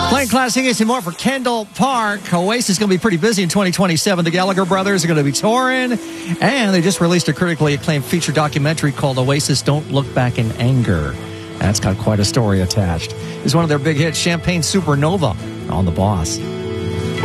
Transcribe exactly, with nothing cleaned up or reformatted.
Playing classic hits and more for Kendall Park. Oasis is going to be pretty busy in twenty twenty-seven. The Gallagher brothers are going to be touring, and they just released a critically acclaimed feature documentary called Oasis Don't Look Back in Anger. That's got quite a story attached. It's one of their big hits, Champagne Supernova, on The Boss.